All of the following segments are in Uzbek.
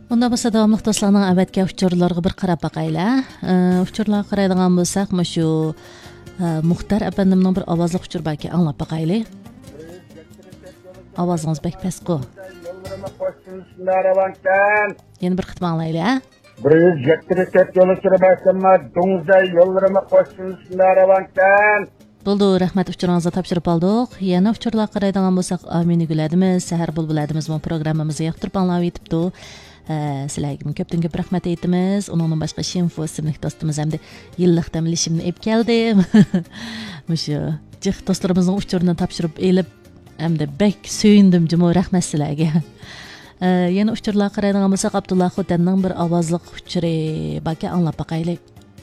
Bunda bo'lsa davomli do'stlarning avvalgi uchurlarga bir qarab baqayla. Uchurlarga qaraydigan bo'lsak, shu Muxtar apandimning bir ovozli uchur balki anglab baqayli. Ovozingiz bek pasqo. Yana bir qitma anglayli, ha? 174 yo'l uchiri başlanma, Do'ngzay yo'llarına qo'shilishlar avankan. Bo'ldi, rahmat uchuringizga topshirib oldik. Yana uchurlarga qaraydigan bo'lsak, Amini Guladimiz, Sahar bulbuladimiz bu programmamizni yoqtirib anglab yetibdi. Sizlarga ko'pdan ko'p rahmat aytamiz. Uningdan boshqa Shinfo ismli do'stimiz hamda yillik tamlishimni olib keldi. Mushu jiq do'stlarimizning uchurini topshirib elib hamda bek suyundim, jimo rahmat sizlarga. Yana uchurlarga qaraydigan bo'lsak, Abdulla Xotanning bir ovozli uchuri balki anglab baqaylik.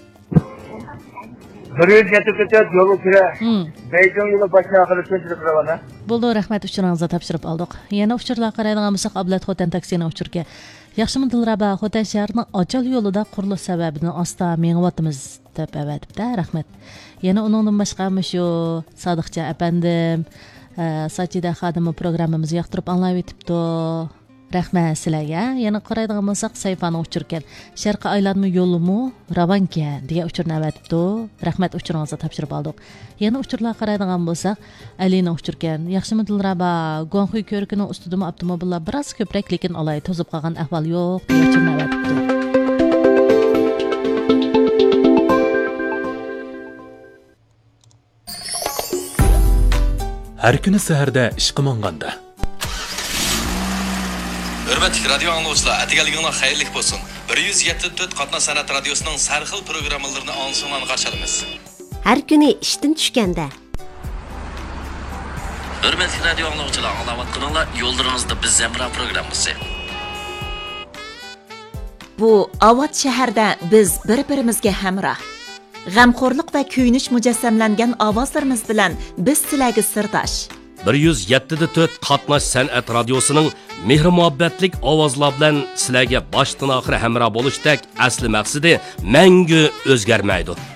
174 yo'l uchiri. Beydon yo'li boshqa qilib ravana. Bo'ldi, rahmat uchuringizga topshirib oldik. Yana uchurlarga qaraydigan bo'lsak, Ablat Xotan taksini uchurga. Yaxshimi Dilraba, Xotan shahrining Ochal yo'lida qurilish sababidan asta mengyapmiz deb avadibda. Rahmat. Yana uningdan boshqa shu Sodiqcha apandim, Sajida xodimi programmamizni yoqtirib anglab etibdi. Rahmat sizlarga. Yana qaraydigan bo'lsak, sayfani uchirgan. Sharqqa aylanma yo'limi Ravanka degan uchurni avatibdi. Rahmat uchuringizga topshirib oldik. Yana uchurlarga qaraydigan bo'lsak, Alina uchirgan. Yaxshimi Dilraba, Guanxuy ko'rikining ustidagi avtomobillar biroz ko'proq, lekin olay to'zib qolgan ahvol yo'q degan uchurni avatibdi. Har kuni saharda ishqa monganda Hürmetli radyo anlayışlar, etigeligine hayırlık olsun. 174 Qatna Sanat Radyosu'nun sarxil programmalarını ansıman qarşılamız. Her günü işten düşkende. Hürmetli radyo anlayışlar, anlavatqınlar, yollarınızda biz Zemra programımızı. Bu Avat şəhərdə biz bir-birimizga hamroh. G'amxo'rlik va kuyinish mujassamlangan ovozlarimiz bilan biz sizlarga sirdosh. 107.4 Qatnash San'at Radyosu'nun mehr muhabbatlik ovozlar bilan sizlarga boshdan oxir hamroh bo'lishdek asli maqsadi mangu o'zgarmaydi.